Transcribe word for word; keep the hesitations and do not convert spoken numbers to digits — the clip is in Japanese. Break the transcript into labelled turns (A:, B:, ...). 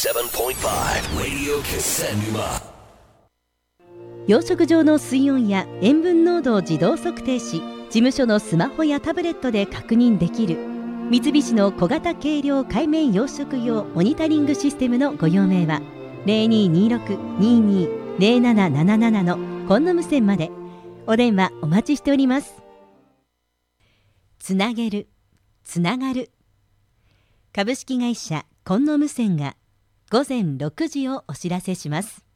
A: セブンポイントファイブ Radio Kissenuma。
B: 養殖場の水温や塩分濃度を自動測定し、事務所のスマホやタブレットで確認できる三菱の小型軽量海面養殖用モニタリングシステムのご用命は ゼロにーにーろく にーにー ゼロななななな のコンノ無線まで。お電話お待ちしております。つなげる、つながる。株式会社コンノ無線が午前ろくじをお知らせします。